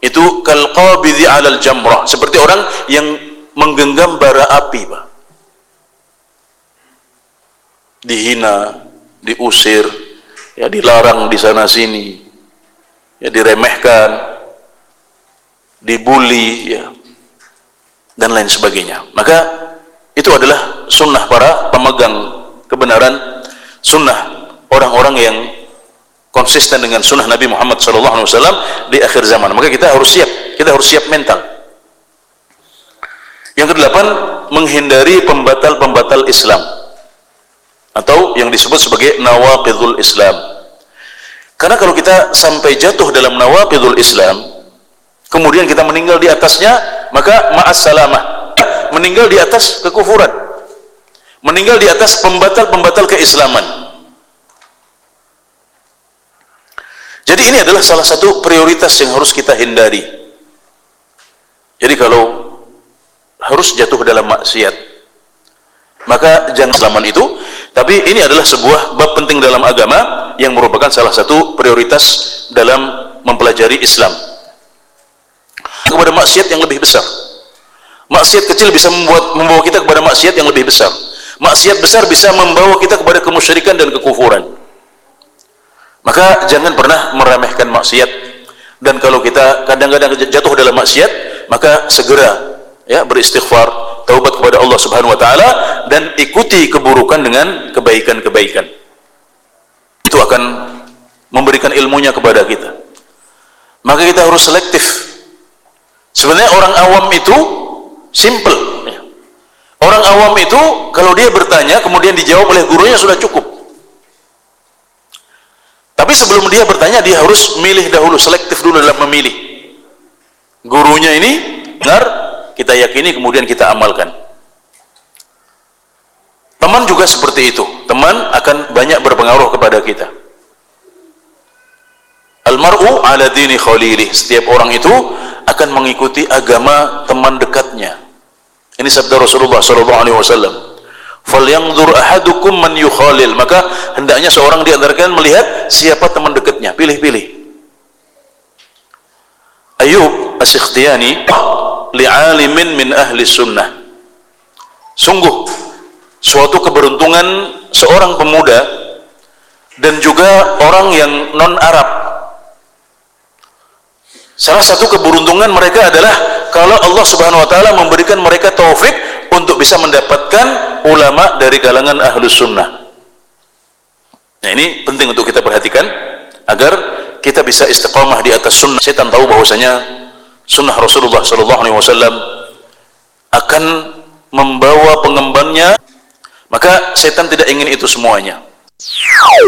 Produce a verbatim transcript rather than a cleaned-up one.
Itu kalqabidhi 'alal jamrah, seperti orang yang menggenggam bara api, Pak. Dihina, diusir, ya dilarang di sana sini, ya diremehkan, dibully, ya, dan lain sebagainya. Maka itu adalah sunnah para pemegang kebenaran, sunnah orang-orang yang konsisten dengan sunnah Nabi Muhammad shallallahu alaihi wasallam di akhir zaman. Maka kita harus siap, kita harus siap mental. Yang kedelapan, menghindari pembatal-pembatal Islam, atau yang disebut sebagai nawaqidul Islam. Karena kalau kita sampai jatuh dalam nawaqidul Islam, kemudian kita meninggal di atasnya, maka ma'as salamah, meninggal di atas kekufuran, meninggal di atas pembatal-pembatal keislaman. Jadi ini adalah salah satu prioritas yang harus kita hindari. Jadi kalau harus jatuh dalam maksiat, maka jangan selaman itu. Tapi ini adalah sebuah bab penting dalam agama yang merupakan salah satu prioritas dalam mempelajari Islam. Kepada maksiat yang lebih besar. Maksiat kecil bisa membuat membawa kita kepada maksiat yang lebih besar. Maksiat besar bisa membawa kita kepada kemusyrikan dan kekufuran. Maka jangan pernah meremehkan maksiat. Dan kalau kita kadang-kadang jatuh dalam maksiat, maka segera ya beristighfar, taubat kepada Allah Subhanahu wa taala, dan ikuti keburukan dengan kebaikan-kebaikan. Itu akan memberikan ilmunya kepada kita. Maka kita harus selektif. Sebenarnya orang awam itu simple. Orang awam itu kalau dia bertanya kemudian dijawab oleh gurunya sudah cukup. Tapi sebelum dia bertanya, dia harus milih dahulu, selektif dulu dalam memilih. Gurunya ini benar, kita yakini, kemudian kita amalkan. Teman juga seperti itu. Teman akan banyak berpengaruh kepada kita. Almar'u ala dini khalilih. Setiap orang itu akan mengikuti agama teman dekatnya. Ini sabda Rasulullah sallallahu alaihi wasallam. Falyanzur ahadukum man yukhalil. Maka hendaknya seorang di antara kalian melihat siapa teman dekatnya, pilih-pilih. Ayub As-Sikhtiyani li'alimin min ahli sunnah. Sungguh suatu keberuntungan seorang pemuda dan juga orang yang non-Arab. Salah satu keberuntungan mereka adalah kalau Allah Subhanahu wa taala memberikan mereka taufik untuk bisa mendapatkan ulama dari kalangan ahlus sunnah. Nah, ini penting untuk kita perhatikan agar kita bisa istiqamah di atas sunnah. Setan tahu bahwasanya sunnah Rasulullah sallallahu alaihi wasallam akan membawa pengembannya, maka setan tidak ingin itu semuanya.